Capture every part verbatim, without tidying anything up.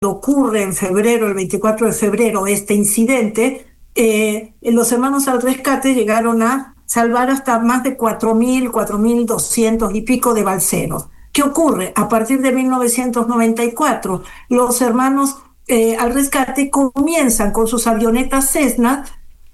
ocurre en febrero, el veinticuatro de febrero, este incidente, eh, los hermanos al rescate llegaron a salvar hasta más de cuatro mil, cuatro mil doscientos y pico de balseros. ¿Qué ocurre? A partir de mil novecientos noventa y cuatro, los hermanos eh, al rescate comienzan con sus avionetas Cessna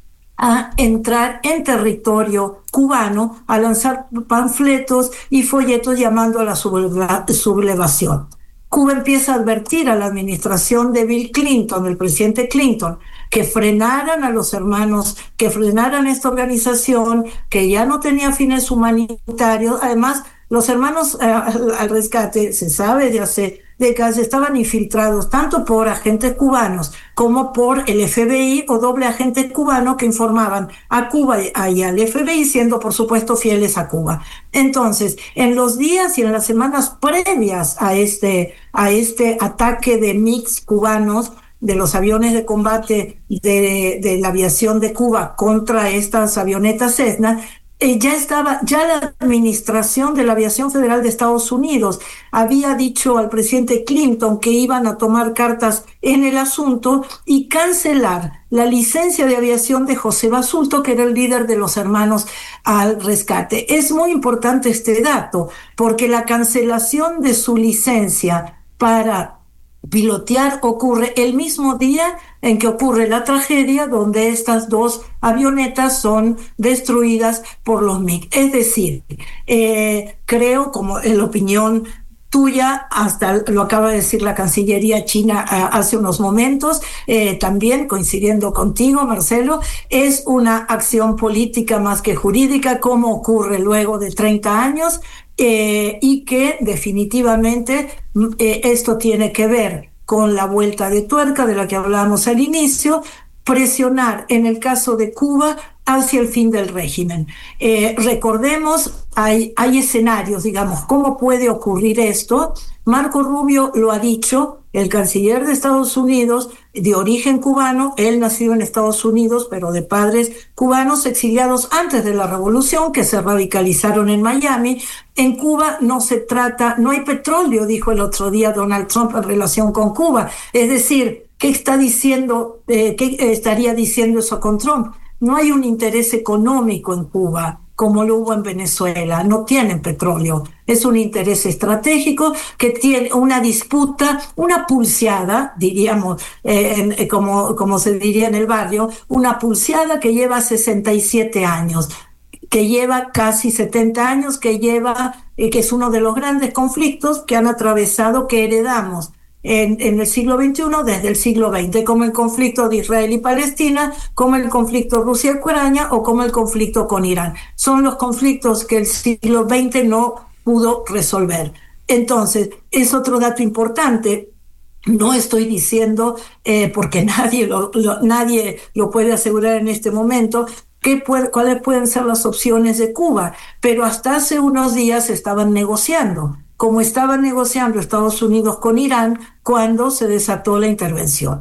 a entrar en territorio cubano, a lanzar panfletos y folletos llamando a la subleva- sublevación. Cuba empieza a advertir a la administración de Bill Clinton, el presidente Clinton, que frenaran a los hermanos, que frenaran esta organización, que ya no tenía fines humanitarios. Además, los hermanos eh, al, al rescate, se sabe de hace décadas, estaban infiltrados tanto por agentes cubanos como por el F B I o doble agente cubano que informaban a Cuba y al F B I, siendo por supuesto fieles a Cuba. Entonces, en los días y en las semanas previas a este, a este ataque de MiGs cubanos, de los aviones de combate de, de la aviación de Cuba contra estas avionetas Cessna, Eh, ya estaba, ya la administración de la Aviación Federal de Estados Unidos había dicho al presidente Clinton que iban a tomar cartas en el asunto y cancelar la licencia de aviación de José Basulto, que era el líder de los hermanos al rescate. Es muy importante este dato, porque la cancelación de su licencia para pilotear ocurre el mismo día en que ocurre la tragedia, donde estas dos avionetas son destruidas por los MiG. Es decir, eh, creo, como en la opinión tuya, hasta lo acaba de decir la Cancillería china uh, hace unos momentos, eh, también coincidiendo contigo, Marcelo, es una acción política más que jurídica, como ocurre luego de treinta años, eh, y que definitivamente eh, esto tiene que ver con la vuelta de tuerca de la que hablábamos al inicio, presionar en el caso de Cuba hacia el fin del régimen. Eh, recordemos, hay, hay escenarios, digamos, ¿cómo puede ocurrir esto? Marco Rubio lo ha dicho, el canciller de Estados Unidos, de origen cubano, él nacido en Estados Unidos, pero de padres cubanos exiliados antes de la revolución, que se radicalizaron en Miami. En Cuba no se trata, no hay petróleo, dijo el otro día Donald Trump en relación con Cuba. Es decir, ¿qué está diciendo, eh, qué estaría diciendo eso con Trump? No hay un interés económico en Cuba como lo hubo en Venezuela, no tienen petróleo, es un interés estratégico que tiene una disputa, una pulseada, diríamos, eh, eh, como, como se diría en el barrio, una pulseada que lleva sesenta y siete años, que lleva casi setenta años, que lleva, eh, que es uno de los grandes conflictos que han atravesado, que heredamos En, en el siglo veintiuno desde el siglo veinte, como el conflicto de Israel y Palestina, como el conflicto Rusia-Ucrania o como el conflicto con Irán. Son los conflictos que el siglo veinte no pudo resolver. Entonces, es otro dato importante. No estoy diciendo, eh, porque nadie lo, lo, nadie lo puede asegurar en este momento, ¿Qué puede, cuáles pueden ser las opciones de Cuba? Pero hasta hace unos días estaban negociando, como estaban negociando Estados Unidos con Irán cuando se desató la intervención.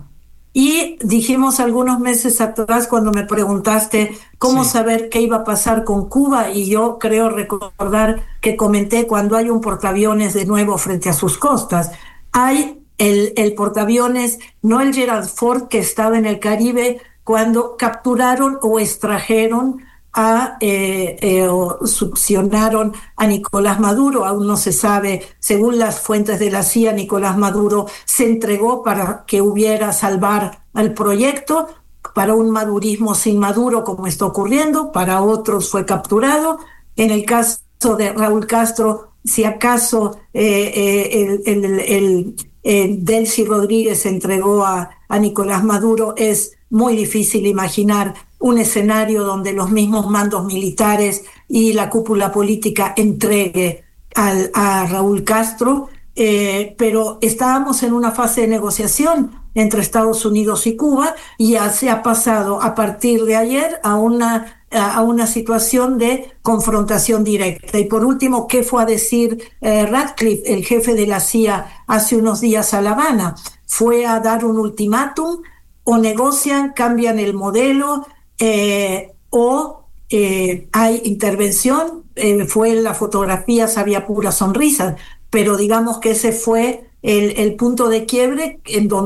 Y dijimos algunos meses atrás, cuando me preguntaste cómo sí. saber qué iba a pasar con Cuba, y yo creo recordar que comenté, cuando hay un portaaviones de nuevo frente a sus costas, hay el, el portaaviones, no el Gerald Ford, que estaba en el Caribe cuando capturaron o extrajeron a, eh, eh, o succionaron a Nicolás Maduro. Aún no se sabe, según las fuentes de la C I A, Nicolás Maduro se entregó para que hubiera salvar al proyecto, para un madurismo sin Maduro, como está ocurriendo, para otros fue capturado. En el caso de Raúl Castro, si acaso eh, eh, el, el, el, el Delcy Rodríguez se entregó a, a Nicolás Maduro, es muy difícil imaginar un escenario donde los mismos mandos militares y la cúpula política entregue al, a Raúl Castro, eh, pero estábamos en una fase de negociación entre Estados Unidos y Cuba, y ya se ha pasado a partir de ayer a una, a una situación de confrontación directa. Y por último, ¿qué fue a decir eh, Ratcliffe, el jefe de la C I A, hace unos días a La Habana? Fue a dar un ultimátum: o negocian, cambian el modelo, eh, o eh, hay intervención. Eh, fue en las fotografías, había pura sonrisa, pero digamos que ese fue el, el punto de quiebre en donde